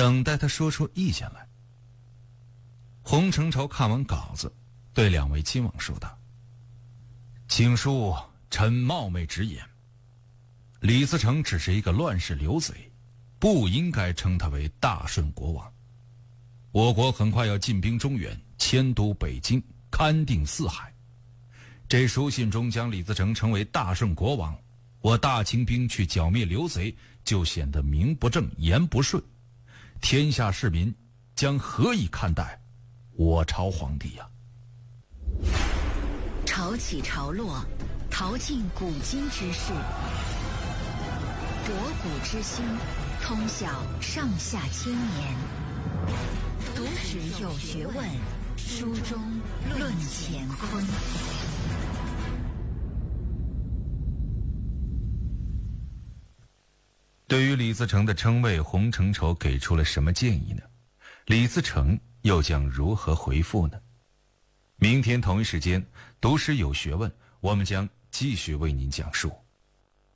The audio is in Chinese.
等待他说出意见来。洪承畴看完稿子，对两位亲王说道：“请恕臣冒昧直言，李自成只是一个乱世流贼，不应该称他为大顺国王。我国很快要进兵中原，迁都北京，勘定四海。这书信中将李自成称为大顺国王，我大清兵去剿灭流贼，就显得名不正言不顺。天下市民将何以看待我朝皇帝呀？” 潮起潮落，淘尽古今之事，博古之心，通晓上下千年。读史有学问，书中论乾坤。 对于李自成的称谓，洪承畴给出了什么建议呢？李自成又将如何回复呢？明天同一时间，读史有学问，我们将继续为您讲述。